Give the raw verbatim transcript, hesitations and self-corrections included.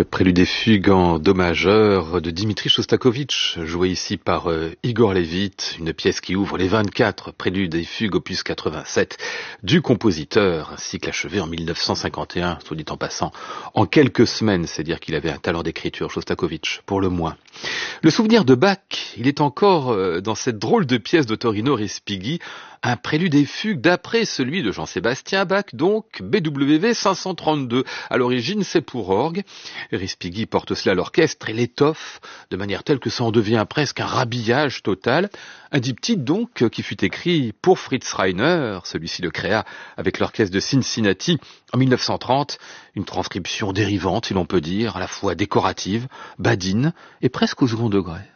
Le prélude et fugue en do majeur de Dimitri Chostakovitch, joué ici par euh, Igor Levit, une pièce qui ouvre les vingt-quatre préludes et fugues opus quatre-vingt-sept du compositeur, un cycle achevé en mille neuf cent cinquante et un, soit dit en passant, en quelques semaines, c'est dire qu'il avait un talent d'écriture, Chostakovitch, pour le moins. Le souvenir de Bach, il est encore euh, dans cette drôle de pièce d'Ottorino Respighi, un prélude et fugue d'après celui de Jean-Sébastien Bach, donc B W V cinq cent trente-deux. À l'origine, c'est pour orgue. Respighi porte cela à l'orchestre et l'étoffe de manière telle que ça en devient presque un rhabillage total. Un diptyque donc qui fut écrit pour Fritz Reiner, celui-ci le créa avec l'orchestre de Cincinnati en mille neuf cent trente, une transcription dérivante si l'on peut dire, à la fois décorative, badine et presque au second degré.